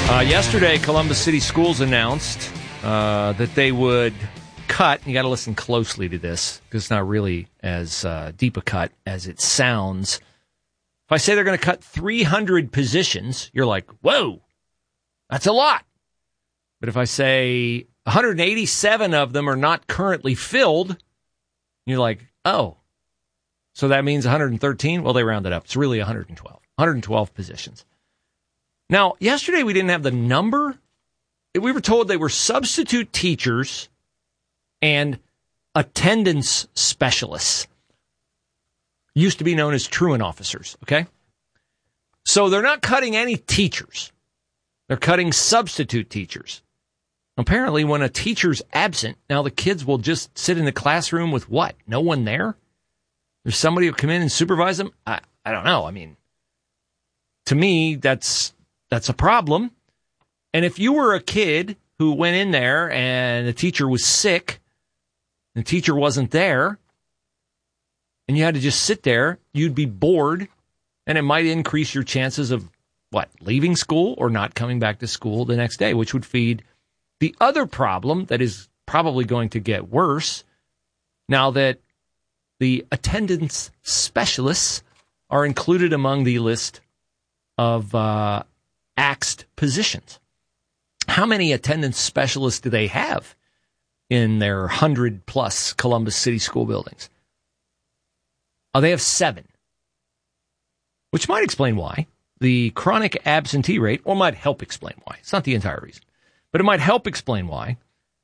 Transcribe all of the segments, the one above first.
Yesterday, Columbus City Schools announced that they would cut, you got to listen closely to this, because it's not really as deep a cut as it sounds. If I say they're going to cut 300 positions, you're like, whoa, that's a lot. But if I say 187 of them are not currently filled, you're like, oh, so that means 113? Well, they rounded up. It's really 112 positions. Now, yesterday we didn't have the number. We were told they were substitute teachers and attendance specialists. Used to be known as truant officers, okay? So they're not cutting any teachers. They're cutting substitute teachers. Apparently, when a teacher's absent, now the kids will just sit in the classroom with what? No one there? There's somebody who come in and supervise them? I don't know. I mean, to me, that's a problem. And if you were a kid who went in there and the teacher was sick, the teacher wasn't there, and you had to just sit there, you'd be bored, and it might increase your chances of, leaving school or not coming back to school the next day, which would feed the other problem that is probably going to get worse now that the attendance specialists are included among the list of axed positions. How many attendance specialists do they have in their 100-plus Columbus City school buildings? Oh, they have 7, which might explain why. The chronic absentee rate, or might help explain why. It's not the entire reason, but it might help explain why.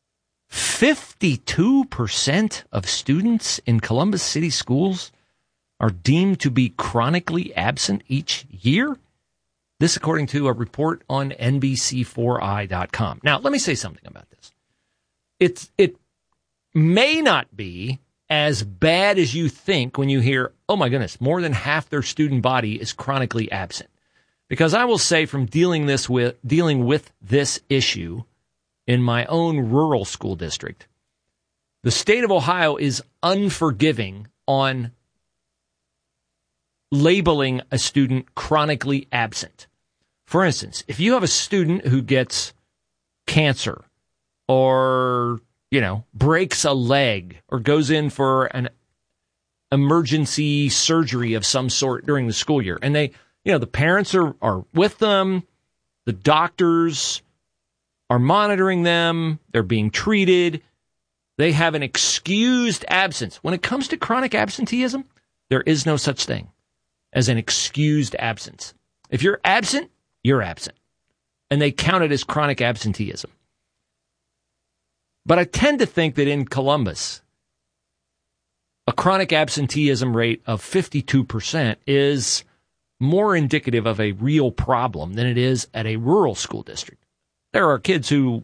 52% of students in Columbus City schools are deemed to be chronically absent each year. This, according to a report on NBC4i.com. Now, let me say something about this. It may not be as bad as you think when you hear, oh my goodness, more than half their student body is chronically absent. Because I will say, from dealing with this issue in my own rural school district, the state of Ohio is unforgiving on labeling a student chronically absent. For instance, if you have a student who gets cancer or, breaks a leg or goes in for an emergency surgery of some sort during the school year, and they, the parents are with them, the doctors are monitoring them, they're being treated, they have an excused absence. When it comes to chronic absenteeism, there is no such thing as an excused absence. If you're absent, you're absent. And they count it as chronic absenteeism. But I tend to think that in Columbus, a chronic absenteeism rate of 52% is more indicative of a real problem than it is at a rural school district. There are kids who,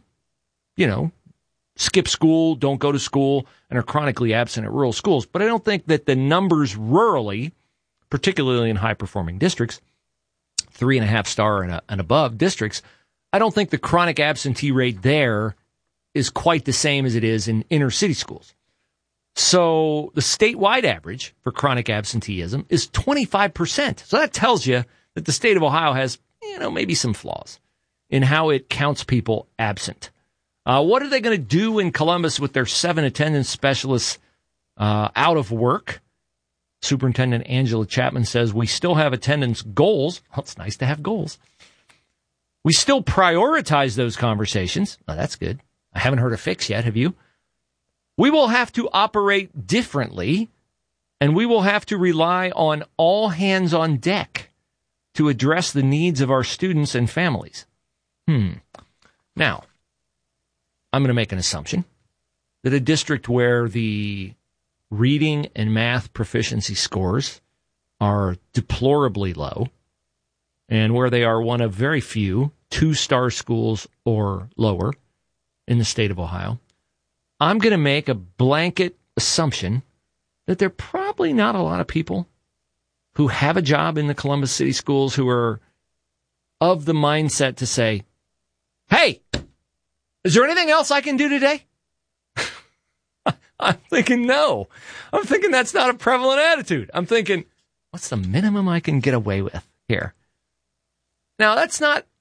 skip school, don't go to school, and are chronically absent at rural schools. But I don't think that the numbers rurally, particularly in high-performing districts, 3.5-star and above districts, I don't think the chronic absentee rate there is quite the same as it is in inner city schools. So the statewide average for chronic absenteeism is 25%. So that tells you that the state of Ohio has, maybe some flaws in how it counts people absent. What are they going to do in Columbus with their 7 attendance specialists out of work? Superintendent Angela Chapman says, we still have attendance goals. Well, it's nice to have goals. We still prioritize those conversations. Oh, that's good. I haven't heard a fix yet, have you? We will have to operate differently, and we will have to rely on all hands on deck to address the needs of our students and families. Now, I'm going to make an assumption that a district where the reading and math proficiency scores are deplorably low, and where they are one of very few 2-star schools or lower in the state of Ohio, I'm going to make a blanket assumption that there are probably not a lot of people who have a job in the Columbus City schools who are of the mindset to say, hey, is there anything else I can do today? I'm thinking no. I'm thinking that's not a prevalent attitude. I'm thinking, what's the minimum I can get away with here? Now, that's not